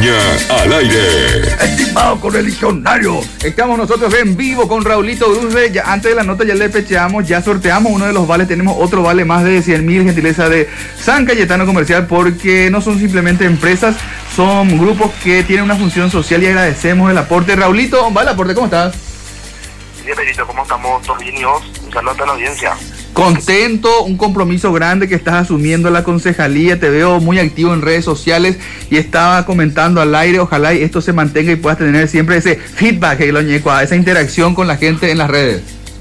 Luqueña al aire. Estimado correligionario, estamos nosotros en vivo con Raulito Bruce. Ya antes de la nota ya le pecheamos, ya sorteamos uno de los vales. Tenemos otro vale más de 100.000, gentileza de San Cayetano Comercial, porque no son simplemente empresas, son grupos que tienen una función social y agradecemos el aporte. Raulito, vale aporte, ¿cómo estás? Bien, Perito, ¿cómo estamos? ¿Todos bien y vos? Un saludo a toda la audiencia. Contento, un compromiso grande que estás asumiendo la concejalía, te veo muy activo en redes sociales y estaba comentando al aire, ojalá esto se mantenga y puedas tener siempre ese feedback, esa interacción con la gente en las redes.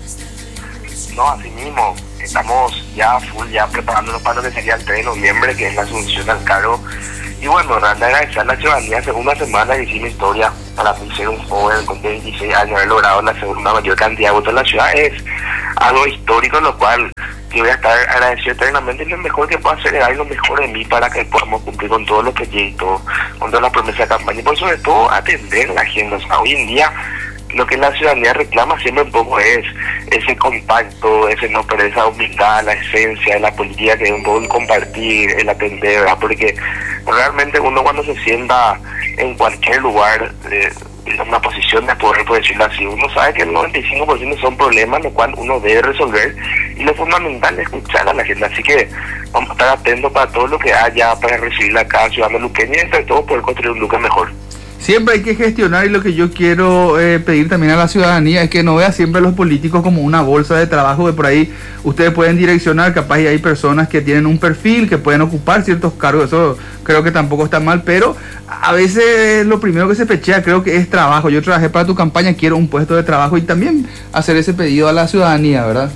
No, así mismo, estamos ya full, ya preparándonos para lo que sería el 3 de noviembre, que es la asunción al cargo. Y bueno, realmente agradecer a la ciudadanía, segunda semana que hicimos historia para mí ser un joven con 26 años, haber logrado la segunda mayor cantidad de votos en la ciudad, es algo histórico, en lo cual yo voy a estar agradecido eternamente, y lo mejor que puedo hacer es dar lo mejor de mí para que podamos cumplir con todos los proyectos, con todas las promesas de campaña, y por sobre todo atender la agenda. O sea, hoy en día lo que la ciudadanía reclama siempre un poco es ese contacto, ese no perder esa humildad, la esencia de la política, que es un poco el compartir, el atender, ¿verdad? Porque realmente uno cuando se sienta en cualquier lugar en una posición de poder, por decirlo así, uno sabe que el 95% son problemas, lo cual uno debe resolver, y lo fundamental es escuchar a la gente. Así que vamos a estar atentos para todo lo que haya para recibir a cada ciudadano luqueño y entre todo poder construir un Luque mejor. Siempre hay que gestionar, y lo que yo quiero pedir también a la ciudadanía es que no vea siempre a los políticos como una bolsa de trabajo que por ahí ustedes pueden direccionar. Capaz y hay personas que tienen un perfil, que pueden ocupar ciertos cargos, eso creo que tampoco está mal, pero a veces lo primero que se pechea creo que es trabajo. Yo trabajé para tu campaña, quiero un puesto de trabajo, y también hacer ese pedido a la ciudadanía, ¿verdad?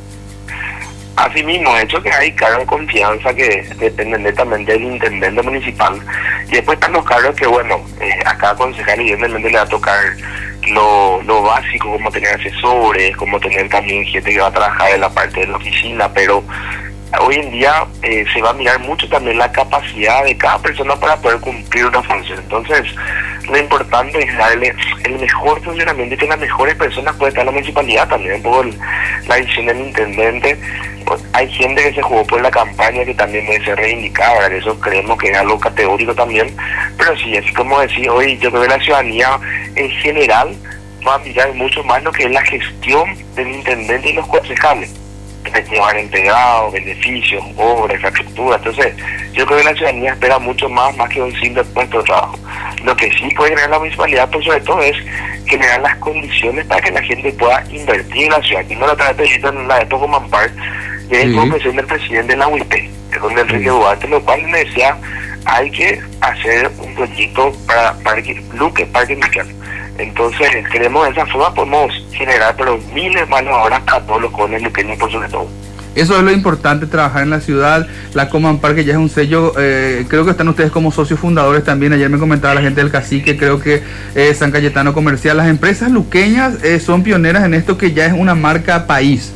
Así mismo, de hecho que hay cargos de confianza que dependen netamente del intendente municipal, y después están los cargos que, bueno, a cada concejal evidentemente le va a tocar lo básico, como tener asesores, como tener también gente que va a trabajar en la parte de la oficina, pero hoy en día se va a mirar mucho también la capacidad de cada persona para poder cumplir una función. Entonces, lo importante es darle el mejor funcionamiento y que las mejores personas puedan estar en la municipalidad. También un poco la decisión del intendente. Hay gente que se jugó por la campaña que también debe ser reivindicada, ¿verdad? Eso creemos que es algo categórico también, pero sí, así como decía, hoy yo creo que la ciudadanía en general va a mirar mucho más lo que es la gestión del intendente y los concejales, de llevar integrados, beneficios, obras, infraestructura. Entonces yo creo que la ciudadanía espera mucho más que un simple puesto de trabajo. Lo que sí puede generar la municipalidad, por sobre todo, es generar las condiciones para que la gente pueda invertir en la ciudad. Y no la trae en la de Tocoman Park, que es como presión del presidente de la UIP, es donde Enrique Duarte, lo cual me decía, hay que hacer un proyecto para Luque, Parque Industrial. Entonces, creemos de esa forma podemos generar pero miles más horas a todos los jóvenes luqueños, por sobre todo. Eso es lo importante, trabajar en la ciudad. La Coman Park ya es un sello, creo que están ustedes como socios fundadores también. Ayer me comentaba la gente del Cacique, creo que San Cayetano Comercial. Las empresas luqueñas son pioneras en esto, que ya es una marca país.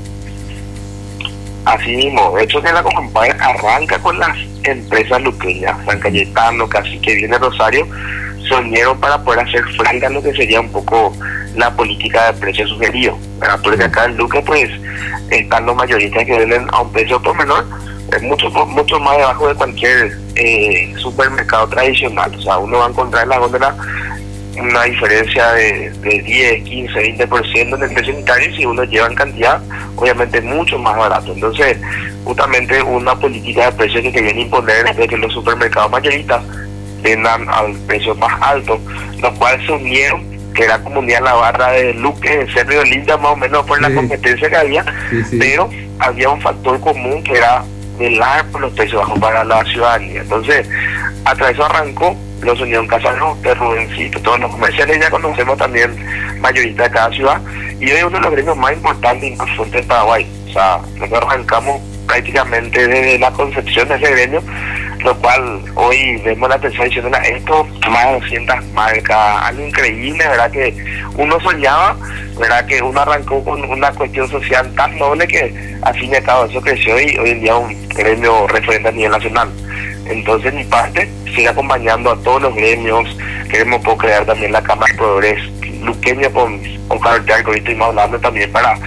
Así mismo, de hecho que la Coman Park arranca con las empresas luqueñas. San Cayetano, Cacique, viene Rosario, se unieron para poder hacer frente a lo que sería un poco la política de precio sugerido, ¿verdad? Porque acá en Luque pues están los mayoristas que venden a un precio por menor, mucho más debajo de cualquier supermercado tradicional. O sea, uno va a encontrar en la góndola una diferencia de 10, 15, 20% en el precio unitario, y si uno lleva en cantidad, obviamente mucho más barato. Entonces, justamente una política de precios que querían imponer de que los supermercados mayoristas vendan al precio más alto, los cuales se unieron, que era como unir la barra de Luque, de Cerro Linda, más o menos por la competencia que había, pero había un factor común que era velar por los precios bajos para la ciudadanía. Entonces, a través de eso arrancó, los unieron Casanote, Rubencito, todos los comerciales ya conocemos también mayoristas de cada ciudad, y hoy es uno de los gremios más importantes y más fuertes de Paraguay. O sea, nosotros arrancamos prácticamente desde la concepción de ese gremio, lo cual hoy vemos la tercera edición de esto, más de 200 marcas, algo increíble, ¿verdad? Que uno soñaba, ¿verdad? Que uno arrancó con una cuestión social tan noble que al fin y al cabo eso creció, y hoy en día un gremio referente a nivel nacional. Entonces, mi parte, sigue acompañando a todos los gremios. Queremos poder crear también la Cámara de Proveedores luqueña con Carlos, que ahorita estuvimos hablando también, para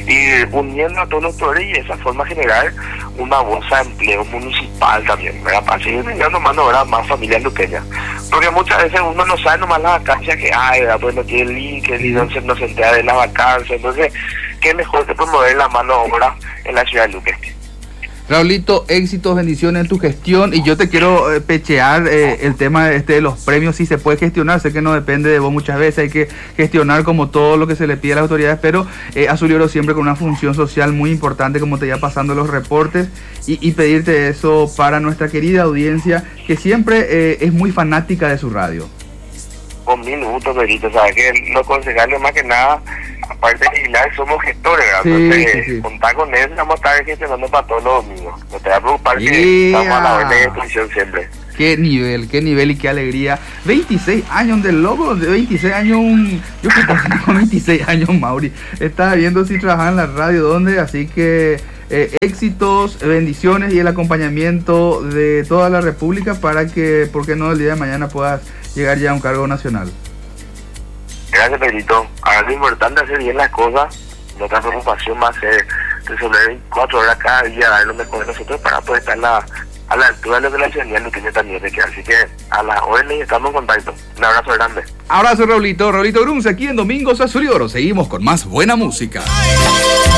ir uniendo a todos los poderes y de esa forma generar una bolsa de empleo municipal también, ¿verdad? Para seguir teniendo mano de obra más familias luqueñas. Porque muchas veces uno no sabe nomás las vacancias que hay, ¿verdad? Pues no tiene LinkedIn, no se entera de las vacancias. Entonces, qué mejor que promover la mano de obra en la ciudad de Luque. Raulito, éxitos, bendiciones en tu gestión, y yo te quiero pechear el tema de los premios, si se puede gestionar. Sé que no depende de vos muchas veces, hay que gestionar como todo lo que se le pide a las autoridades, pero Azul y Oro siempre con una función social muy importante, como te iba pasando los reportes, y pedirte eso para nuestra querida audiencia, que siempre es muy fanática de su radio. Con minutos, Perito, sabes que los concejales más que nada, aparte de vigilar, somos gestores, ¿verdad? Sí, entonces, sí. Contar con él, vamos a estar gestionando para todos los domingos. No te va a preocupar que estamos a la orden de disposición siempre. Qué nivel y qué alegría. 26 años del loco, de 26 años, yo creo que tengo 26 años, Mauri. Estaba viendo si trabajaba en la radio, dónde, así que éxitos, bendiciones y el acompañamiento de toda la República para que, ¿por qué no, el día de mañana puedas llegar ya a un cargo nacional? Gracias, Pedrito. Ahora lo importante es hacer bien las cosas. Nuestra preocupación va a ser resolver 24 horas cada día, dar lo mejor de nosotros para poder estar a la altura de lo que la ciudadanía no tiene también de que. Así que a las órdenes estamos en contacto. Un abrazo grande. Abrazo, Raulito. Raulito Grunce aquí en Domingos Azul y Oro. Seguimos con más buena música.